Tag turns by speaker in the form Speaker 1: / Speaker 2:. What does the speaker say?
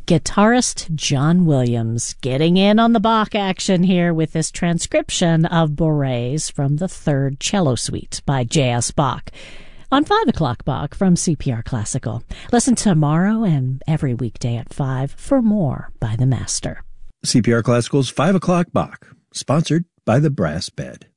Speaker 1: Guitarist John Williams getting in on the Bach action here with this transcription of Bourrées from the Third Cello Suite by J.S. Bach on 5 o'clock Bach from CPR Classical. Listen tomorrow and every weekday at 5 for more by the Master.
Speaker 2: CPR Classical's 5 o'clock Bach, sponsored by the Brass Bed.